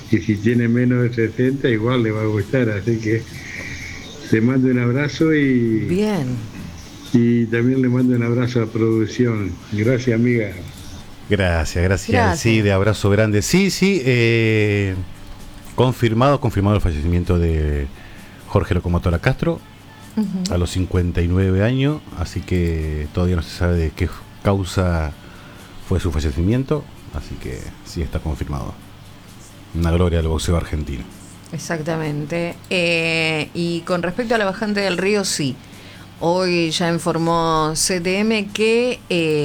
y si tiene menos de 60 igual le va a gustar, así que te mando un abrazo Bien. y también le mando un abrazo a producción. Gracias, amiga. Gracias, gracias. Sí, Gracias. de abrazo grande. Sí, sí, confirmado el fallecimiento de Jorge Locomotora Castro a los 59 años, así que todavía no se sabe de qué causa fue su fallecimiento, así que sí está confirmado. Una gloria del boxeo argentino. Exactamente. Y con respecto a la bajante del río, sí. Hoy ya informó CTM que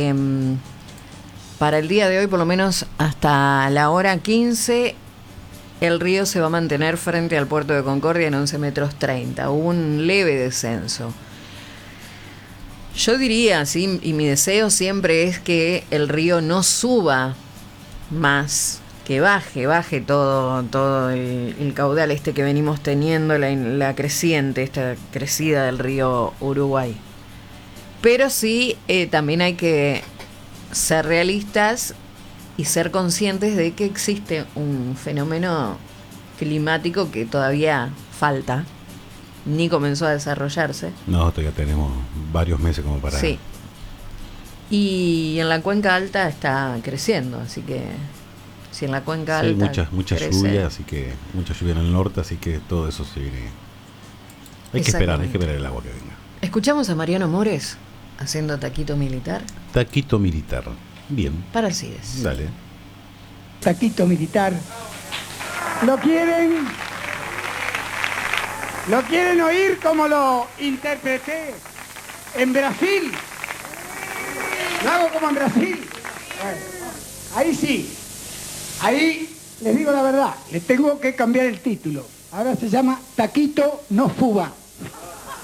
para el día de hoy, por lo menos hasta la hora 15, el río se va a mantener frente al puerto de Concordia en 11 metros 30. Hubo un leve descenso. Yo diría, sí, y mi deseo siempre es que el río no suba más, que baje todo el caudal este que venimos teniendo, la creciente, esta crecida del río Uruguay. Pero sí, también hay que ser realistas y ser conscientes de que existe un fenómeno climático que todavía falta, ni comenzó a desarrollarse. No, todavía tenemos varios meses como para... Sí. Y en la cuenca alta está creciendo, así que si en la cuenca Sí, alta mucha crece, lluvia, así que mucha lluvia en el norte, así que todo eso se viene. Hay que esperar el agua que venga. Escuchamos a Mariano Mores haciendo taquito militar Taquito militar. Bien. para el CIDES. Dale. Taquito militar. ¿Lo quieren? ¿Lo quieren oír como lo interpreté en Brasil? ¿Lo hago como en Brasil? Bueno, ahí sí. Ahí les digo la verdad, le tengo que cambiar el título. Ahora se llama Taquito no fuba.